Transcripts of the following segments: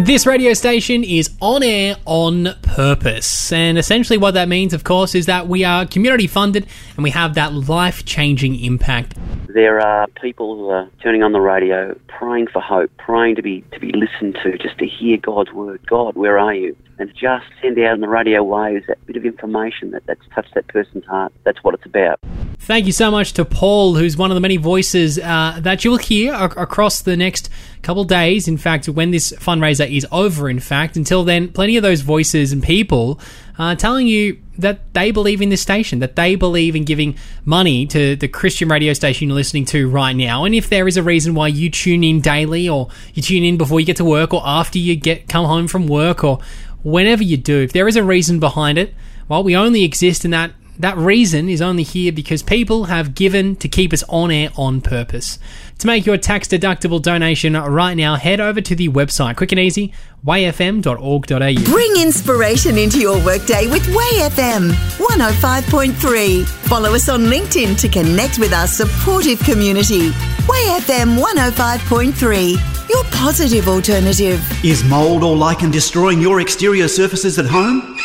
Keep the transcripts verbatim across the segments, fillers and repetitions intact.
This radio station is on air on purpose. And essentially what that means, of course, is that we are community funded and we have that life-changing impact. There are people uh, turning on the radio, praying for hope, praying to be to be listened to, just to hear God's word. God, where are you? And just send out on the radio waves that bit of information that, that's touched that person's heart. That's what it's about. Thank you so much to Paul, who's one of the many voices uh, that you'll hear ac- across the next couple of days. In fact, when this fundraiser is over, in fact. Until then, plenty of those voices and people uh, telling you that they believe in this station, that they believe in giving money to the Christian radio station you're listening to right now. And if there is a reason why you tune in daily, or you tune in before you get to work, or after you get come home from work, or whenever you do, if there is a reason behind it, well, we only exist, and that that reason is only here because people have given to keep us on air on purpose. To make your tax-deductible donation right now, head over to the website, quick and easy, way f m dot org dot a u. Bring inspiration into your workday with Way F M one oh five point three. Follow us on LinkedIn to connect with our supportive community. Way F M one oh five point three, your positive alternative. Is mould or lichen destroying your exterior surfaces at home?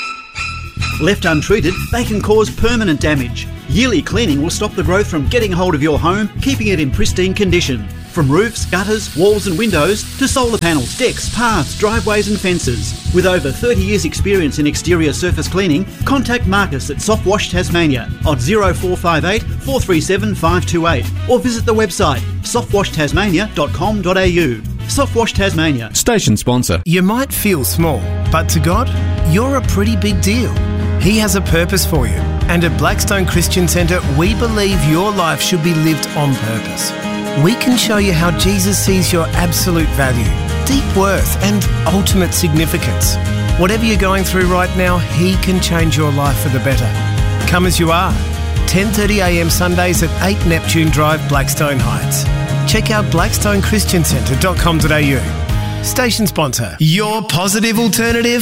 Left untreated, they can cause permanent damage. Yearly cleaning will stop the growth from getting hold of your home, keeping it in pristine condition. From roofs, gutters, walls and windows to solar panels, decks, paths, driveways and fences. With over thirty years experience in exterior surface cleaning, contact Marcus at Soft Wash Tasmania on oh four five eight, four three seven, five two eight or visit the website soft wash tasmania dot com dot a u. Soft Wash Tasmania. Station sponsor. You might feel small, but to God, you're a pretty big deal. He has a purpose for you. And at Blackstone Christian Centre, we believe your life should be lived on purpose. We can show you how Jesus sees your absolute value, deep worth and ultimate significance. Whatever you're going through right now, He can change your life for the better. Come as you are. ten thirty a m Sundays at eight Neptune Drive, Blackstone Heights. Check out blackstone christian centre dot com dot a u. Station sponsor. Your positive alternative.